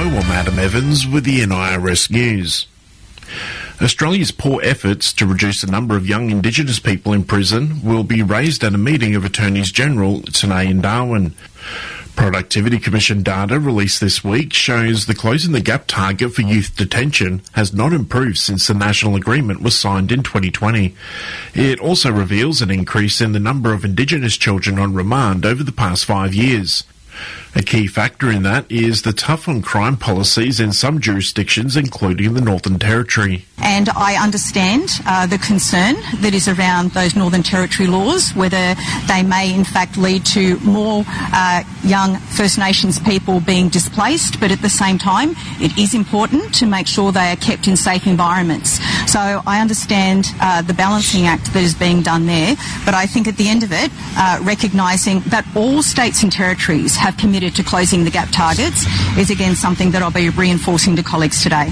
Hello, I'm Adam Evans with the NIRS News. Australia's poor efforts to reduce the number of young Indigenous people in prison will be raised at a meeting of Attorneys General today in Darwin. Productivity Commission data released this week shows the Closing the Gap target for youth detention has not improved since the national agreement was signed in 2020. It also reveals an increase in the number of Indigenous children on remand over the past 5 years. A key factor in that is the tough on crime policies in some jurisdictions, including the Northern Territory. And I understand the concern that is around those Northern Territory laws, whether they may in fact lead to more young First Nations people being displaced, but at the same time it is important to make sure they are kept in safe environments. So I understand the balancing act that is being done there, but I think at the end of it, recognising that all states and territories have committed to closing the gap targets is again something that I'll be reinforcing to colleagues today.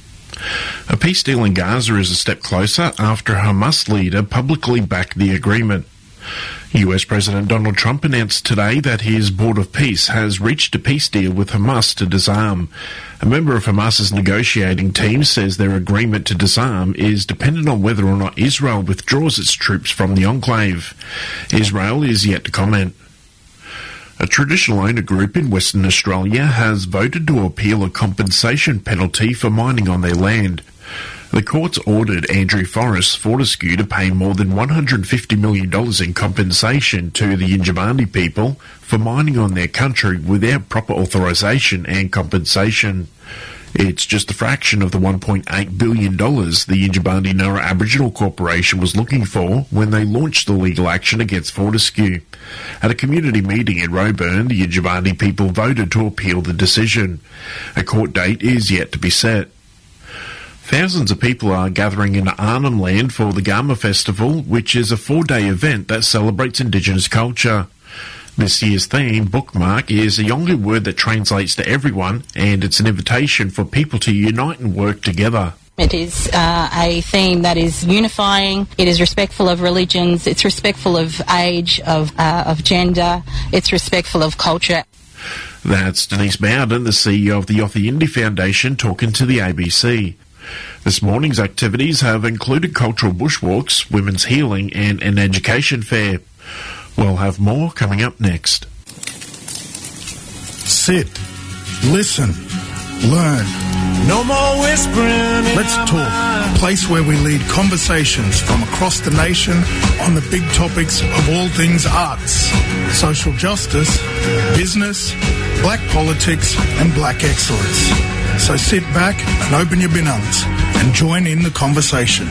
A peace deal in Gaza is a step closer after a Hamas leader publicly backed the agreement. US President Donald Trump announced today that his Board of Peace has reached a peace deal with Hamas to disarm. A member of Hamas's negotiating team says their agreement to disarm is dependent on whether or not Israel withdraws its troops from the enclave. Israel is yet to comment. A traditional owner group in Western Australia has voted to appeal a compensation penalty for mining on their land. The courts ordered Andrew Forrest Fortescue to pay more than $150 million in compensation to the Yindjibarndi people for mining on their country without proper authorisation and compensation. It's just a fraction of the $1.8 billion the Yindjibarndi Noa Aboriginal Corporation was looking for when they launched the legal action against Fortescue. At a community meeting in Roebourne, the Yindjibarndi people voted to appeal the decision. A court date is yet to be set. Thousands of people are gathering in Arnhem Land for the Garma Festival, which is a 4-day event that celebrates Indigenous culture. This year's theme, Bookmark, is a Yolngu word that translates to everyone, and it's an invitation for people to unite and work together. It is a theme that is unifying. It is respectful of religions. It's respectful of age, of gender. It's respectful of culture. That's Denise Bowden, the CEO of the Yothu Yindi Foundation, talking to the ABC. This morning's activities have included cultural bushwalks, women's healing, and an education fair. We'll have more coming up next. Sit, listen, learn. No more whispering. Let's talk. A place where we lead conversations from across the nation on the big topics of all things arts, social justice, business, black politics and black excellence. So sit back and open your binungs and join in the conversation.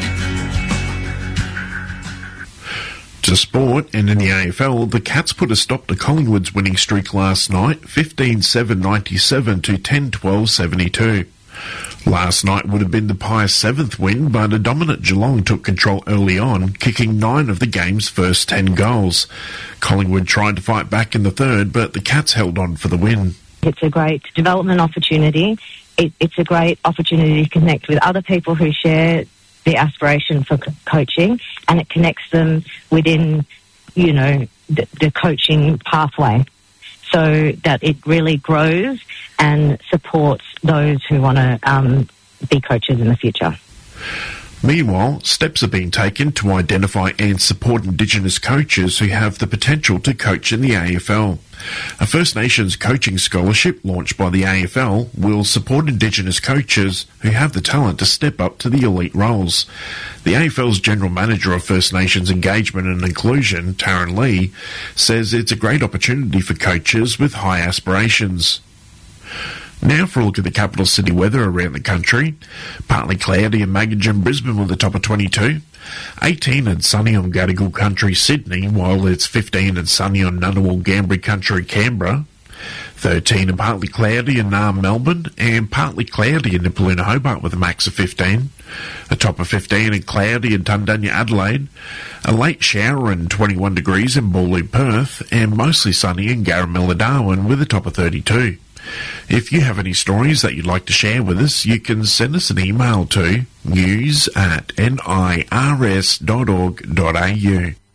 To sport, and in the AFL, the Cats put a stop to Collingwood's winning streak last night, 15-7-97 to 10-12-72. Last night would have been the Pies' 7th win, but a dominant Geelong took control early on, kicking 9 of the game's first 10 goals. Collingwood tried to fight back in the third, but the Cats held on for the win. It's a great development opportunity. It's a great opportunity to connect with other people who share the aspiration for coaching, and it connects them within, the coaching pathway, so that it really grows and supports those who want to be coaches in the future. Meanwhile, steps are being taken to identify and support Indigenous coaches who have the potential to coach in the AFL. A First Nations coaching scholarship launched by the AFL will support Indigenous coaches who have the talent to step up to the elite roles. The AFL's General Manager of First Nations Engagement and Inclusion, Taryn Lee, says it's a great opportunity for coaches with high aspirations. Now for a look at the capital city weather around the country. Partly cloudy in Magogin, Brisbane with a top of 22. 18 and sunny on Gadigal Country, Sydney, while it's 15 and sunny on Ngunnawal, Ngambri Country, Canberra. 13 and partly cloudy in Naarm, Melbourne, and partly cloudy in Nipaluna, Hobart with a max of 15. A top of 15 and cloudy in Tundunya, Adelaide. A late shower and 21 degrees in Boorloo, Perth, and mostly sunny in Garamilla, Darwin with a top of 32. If you have any stories that you'd like to share with us, you can send us an email to news@nirs.org.au.